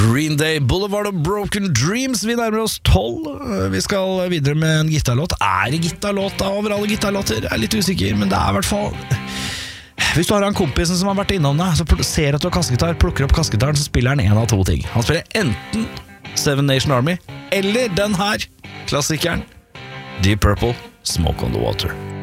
Green Day, Boulevard of Broken Dreams. Vi nærmer oss 12. Vi skal videre med en gitarlåt. Det gitarlåt da over alle gitarlåter? Jeg litt usikker, men det I hvert fall... Hvis du har en kompis som har vært innom deg, så ser at du har kassegitar, plukker opp kassegitaren, så spiller han en av to ting. Han spiller enten Seven Nation Army, eller den her, klassikeren Deep Purple, Smoke on the Water.